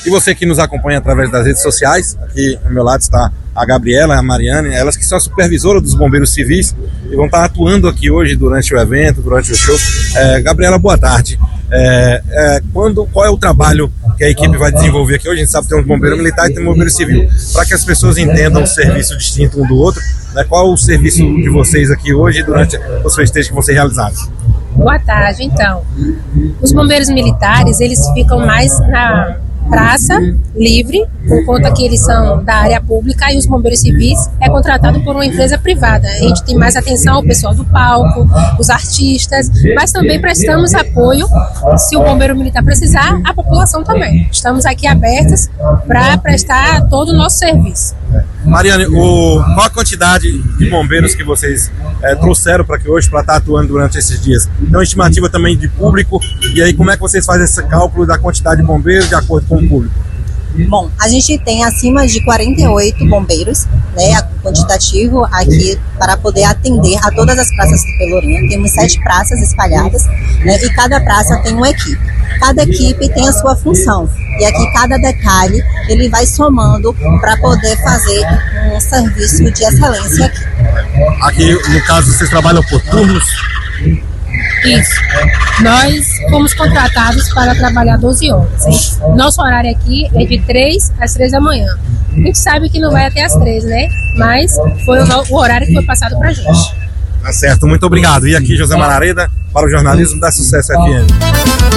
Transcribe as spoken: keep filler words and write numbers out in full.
E você que nos acompanha através das redes sociais, aqui ao meu lado está a Gabriela e a Mariane, elas que são a supervisora dos bombeiros civis e vão estar atuando aqui hoje durante o evento, durante o show. É, Gabriela, boa tarde. É, é, quando, qual é o trabalho que a equipe vai desenvolver aqui hoje? A gente sabe que tem um bombeiro militar e tem um bombeiro civil. Para que as pessoas entendam o serviço distinto um do outro, né, qual é o serviço de vocês aqui hoje durante os festejos que vão ser realizados? Boa tarde, então. Os bombeiros militares, eles ficam mais na praça livre, por conta que eles são da área pública, e os bombeiros civis é contratado por uma empresa privada. A gente tem mais atenção ao pessoal do palco, os artistas, mas também prestamos apoio, se o bombeiro militar precisar, a população também. Estamos aqui abertas para prestar todo o nosso serviço. Mariane, o, qual a quantidade de bombeiros que vocês é, trouxeram para que hoje, para estar atuando durante esses dias? Tem uma estimativa também de público, e aí como é que vocês fazem esse cálculo da quantidade de bombeiros de acordo com o público? Bom, a gente tem acima de quarenta e oito bombeiros, né, quantitativo aqui para poder atender a todas as praças do Pelourinho. Temos sete praças espalhadas, né, e cada praça tem uma equipe. Cada equipe tem a sua função e aqui cada detalhe ele vai somando para poder fazer um serviço de excelência aqui. Aqui, no caso, vocês trabalham por turnos? Isso. Nós fomos contratados para trabalhar doze horas. Hein? Nosso horário aqui é de três às três da manhã. A gente sabe que não vai até às três, né? Mas foi o horário que foi passado para a gente. Tá certo, muito obrigado. E aqui José Marareda para o jornalismo da Sucesso F M.